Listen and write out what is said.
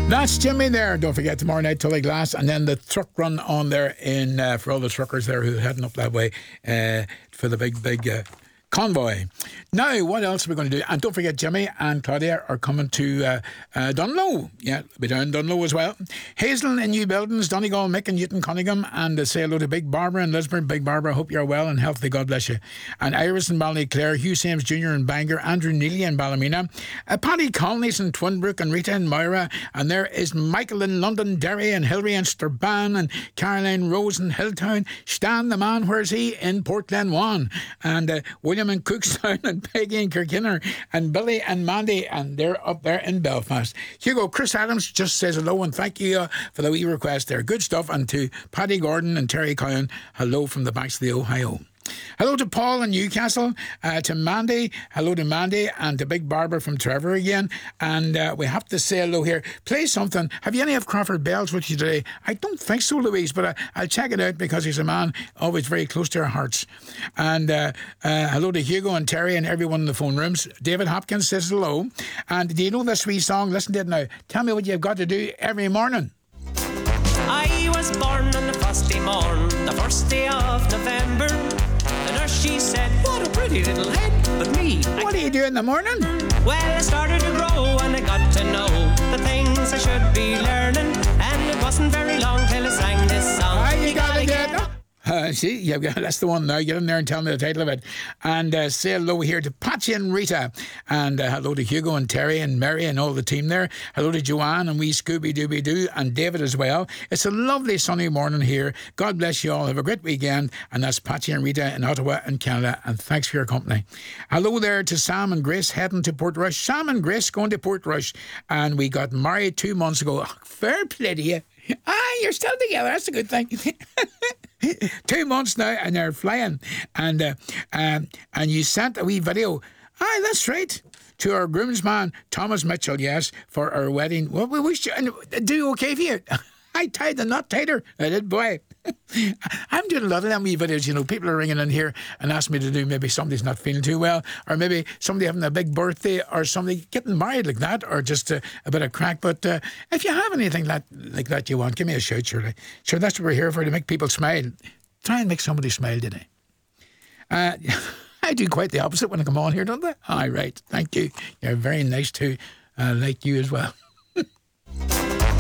That's Jimmy there. Don't forget tomorrow night, Tullyglass, and then the truck run on there in for all the truckers there who are heading up that way for the big convoy. Now, what else are we going to do? And don't forget, Jimmy and Claudia are coming to Dunlow. Yeah, they'll be down in Dunlow as well. Hazel in New Buildings, Donegal, Mick and Newton Cunningham, and say hello to Big Barbara in Lisburn. Big Barbara, hope you're well and healthy. God bless you. And Iris in Ballyclare, Hugh Sames Jr. in Bangor, Andrew Neely in Ballymena, Paddy Colneys in Twinbrook, and Rita in Moira. And there is Michael in Londonderry, and Hilary in Strabane, and Caroline Rose in Hilltown. Stan the man, where's he? In Port Glenwan. And William in Cookstown, and Peggy in Kirkinner, and Billy and Mandy, and they're up there in Belfast. Hugo, Chris Adams just says hello and thank you for the wee request there. Good stuff. And to Paddy Gordon and Terry Cowan, hello from the banks of the Ohio. Hello to Paul in Newcastle, to Mandy, hello to Mandy, and to Big Barbara from Trevor again. And we have to say hello here. Play something. Have you any of Crawford Bells with you today? I don't think so, Louise, but I'll check it out because he's a man always very close to our hearts. And hello to Hugo and Terry and everyone in the phone rooms. David Hopkins says hello. And do you know this wee song? Listen to it now. Tell me what you've got to do every morning. I was born on the frosty morn, the first day of November. The nurse, she said, what a pretty little head. But me, what do you do in the morning? Well, I started to grow and I got to know the things I should be learning. And it wasn't very long till I sang this song. You gotta get... see, yeah, that's the one now. Get in there and tell me the title of it. And say hello here to Patsy and Rita. And hello to Hugo and Terry and Mary and all the team there. Hello to Joanne and wee Scooby Dooby Doo and David as well. It's a lovely sunny morning here. God bless you all. Have a great weekend. And that's Patsy and Rita in Ottawa and Canada. And thanks for your company. Hello there to Sam and Grace heading to Portrush. Sam and Grace going to Portrush. And we got married 2 months ago. Oh, fair play to you. You're still together. That's a good thing. 2 months now, and they're flying. And you sent a wee video. Aye, that's right. To our groomsman, Thomas Mitchell, yes, for our wedding. Well, we wish you do okay for you. I tied the knot tighter. I did, boy. I'm doing a lot of them wee videos, you know. People are ringing in here and asking me to do maybe somebody's not feeling too well, or maybe somebody having a big birthday, or somebody getting married like that, or just a bit of crack. But if you have anything like that you want, give me a shout, surely. Sure, that's what we're here for, to make people smile. Try and make somebody smile today. I do quite the opposite when I come on here, don't I? Aye, right. Thank you. You're very nice too. Like you as well.